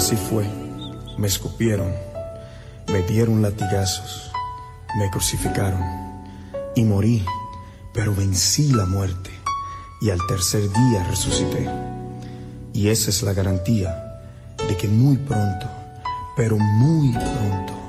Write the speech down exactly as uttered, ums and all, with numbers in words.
Así fue, me escupieron, me dieron latigazos, me crucificaron y morí, pero vencí la muerte y al tercer día resucité. Y esa es la garantía de que muy pronto, pero muy pronto,